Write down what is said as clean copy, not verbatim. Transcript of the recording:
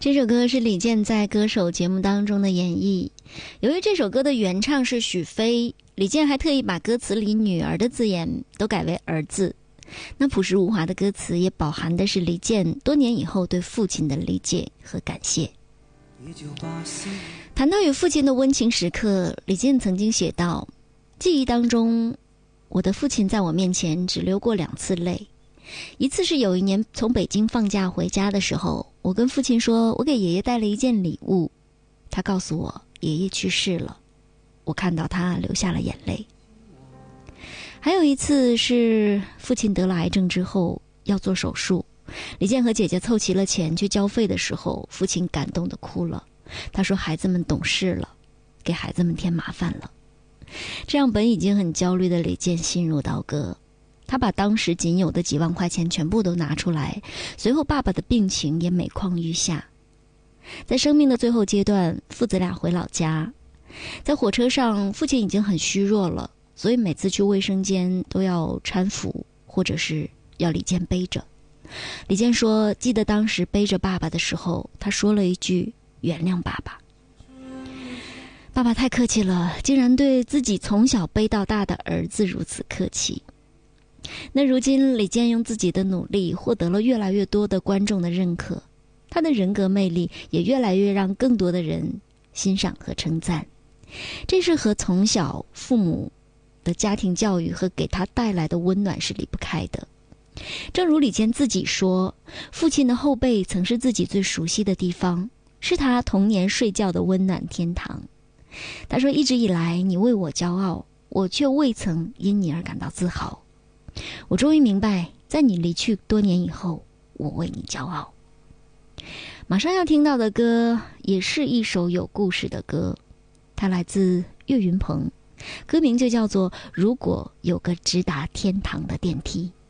这首歌是李健在歌手节目当中的演绎。由于这首歌的原唱是许飞，李健还特意把歌词里女儿的字眼都改为儿字。那朴实无华的歌词也饱含的是李健多年以后对父亲的理解和感谢。谈到与父亲的温情时刻，李健曾经写道，记忆当中，我的父亲在我面前只流过2次泪。一次是有一年从北京放假回家的时候，我跟父亲说我给爷爷带了一件礼物，他告诉我爷爷去世了，我看到他流下了眼泪。还有一次是父亲得了癌症之后要做手术，李健和姐姐凑齐了钱去交费的时候，父亲感动地哭了，他说孩子们懂事了，给孩子们添麻烦了。这样本已经很焦虑的李健心如刀割，他把当时仅有的几万块钱全部都拿出来，随后爸爸的病情也每况愈下。在生命的最后阶段，父子俩回老家，在火车上父亲已经很虚弱了，所以每次去卫生间都要搀扶，或者是要李健背着。李健说记得当时背着爸爸的时候，他说了一句原谅爸爸。爸爸太客气了，竟然对自己从小背到大的儿子如此客气。那如今李健用自己的努力获得了越来越多的观众的认可，他的人格魅力也越来越让更多的人欣赏和称赞。这是和从小父母的家庭教育和给他带来的温暖是离不开的。正如李健自己说，父亲的后背曾是自己最熟悉的地方，是他童年睡觉的温暖天堂。他说一直以来你为我骄傲，我却未曾因你而感到自豪。我终于明白，在你离去多年以后，我为你骄傲。马上要听到的歌也是一首有故事的歌，它来自岳云鹏，歌名就叫做《如果有个直达天堂的电梯》。